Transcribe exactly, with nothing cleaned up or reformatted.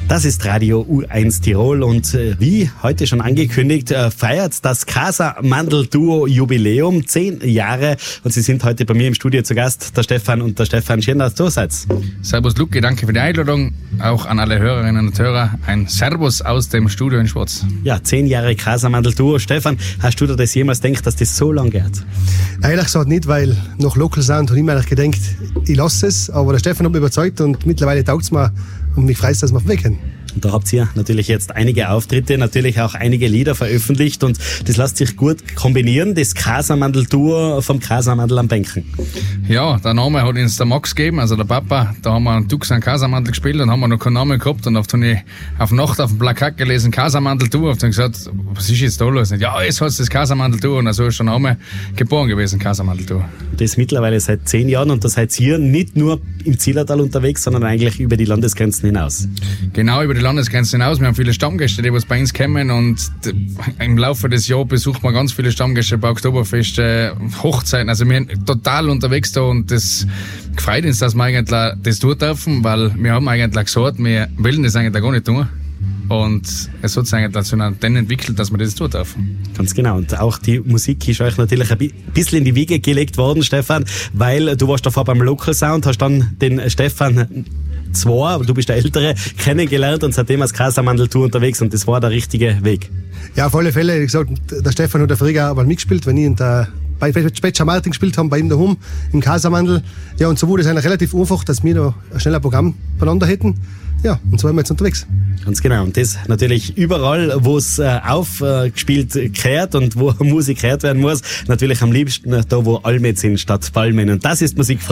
Das ist Radio U eins Tirol und äh, wie heute schon angekündigt, äh, feiert das Casamandl-Duo Jubiläum, zehn Jahre, und Sie sind heute bei mir im Studio zu Gast, der Stefan und der Stefan. Schön, dass du da seid. Servus Luki, danke für die Einladung. Auch an alle Hörerinnen und Hörer ein Servus aus dem Studio in Schwarz. Ja, zehn Jahre Casamandl-Duo. Stefan, hast du dir das jemals gedacht, dass das so lange geht? Ehrlich gesagt nicht, weil nach Local Sound habe ich mir eigentlich gedacht, ich lasse es, aber der Stefan hat mich überzeugt und mittlerweile taugt es mir und mich freut es, dass wir auf den Weg können. Und da habt ihr natürlich jetzt einige Auftritte, natürlich auch einige Lieder veröffentlicht und das lässt sich gut kombinieren, das Casamandl-Duo vom Casamandl am Bänken. Ja, der Name hat uns der Max gegeben, also der Papa. Da haben wir einen Dux an Casamandl gespielt und haben wir noch keinen Namen gehabt und oft habe ich auf Nacht auf dem Plakat gelesen, Casamandl-Duo, und dann gesagt, was ist jetzt da los? Ja, jetzt heißt das Casamandl-Duo und so ist der Name geboren gewesen, Casamandl-Duo. Das mittlerweile seit zehn Jahren und da seid ihr nicht nur im Zillertal unterwegs, sondern eigentlich über die Landesgrenzen hinaus. Genau, über die Landesgrenzen hinaus. Wir haben viele Stammgäste, die was bei uns kommen, und im Laufe des Jahres besucht man ganz viele Stammgäste bei Oktoberfeste, Hochzeiten. Also wir sind total unterwegs da und das gefreut uns, dass wir eigentlich das tun dürfen, weil wir haben eigentlich gesagt, wir wollen das eigentlich gar nicht tun. Und es hat sich eigentlich dazu dann entwickelt, dass wir das tun dürfen. Ganz genau. Und auch die Musik ist euch natürlich ein bisschen in die Wiege gelegt worden, Stefan, weil du warst davor beim Local Sound, hast dann den Stefan zwei, aber du bist der Ältere, kennengelernt und seitdem als Casamandl-Tour unterwegs und das war der richtige Weg. Ja, auf alle Fälle. Wie gesagt, der Stefan hat der früher mal mitgespielt, wenn ich in der bei Spetscher Martin gespielt haben, bei ihm daheim im Casamandl. Ja, und so wurde es eigentlich relativ einfach, dass wir da ein schneller Programm beieinander hätten. Ja, und so sind wir jetzt unterwegs. Ganz genau. Und das natürlich überall, wo es äh, aufgespielt äh, gehört und wo Musik gehört werden muss. Natürlich am liebsten da, wo Almet sind statt Palmen. Und das ist Musik